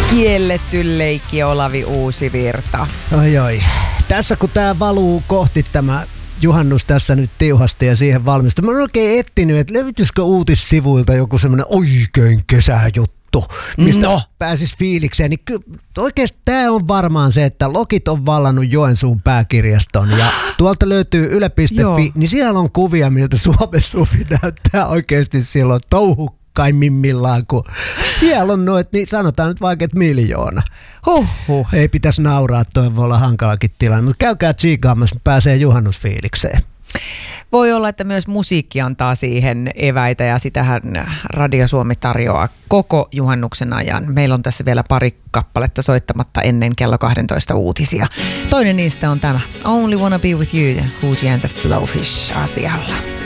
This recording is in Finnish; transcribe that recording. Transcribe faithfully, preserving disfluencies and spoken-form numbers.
Kielletty leikki Olavi Uusivirta. Oi oi. Tässä kun tää valuu kohti tämä juhannus tässä nyt tiuhasti ja siihen valmistuu. Mä oon oikein etsinyt, että löytyisikö uutissivuilta joku semmoinen oikein kesäjuttu, mistä no. pääsis fiilikseen. Niin ky- oikeasti tää on varmaan se, että Lokit on vallannut Joensuun pääkirjaston ja tuolta löytyy yle piste fi, niin siellä on kuvia, miltä Suomen suvi näyttää oikeasti silloin touhu. Kaimimmillaan, kun siellä on noit, niin sanotaan nyt vaikka, että miljoona. Huhhuh. Ei pitäisi nauraa, toi voi olla hankalakin tilanne, mutta käykää tsiikaamassa, niin pääsee juhannusfiilikseen. Voi olla, että myös musiikki antaa siihen eväitä ja sitähän Radio Suomi tarjoaa koko juhannuksen ajan. Meillä on tässä vielä pari kappaletta soittamatta ennen kello kaksitoista uutisia. Toinen niistä on tämä Only Wanna Be With You, Hootie and the Blowfish asialla.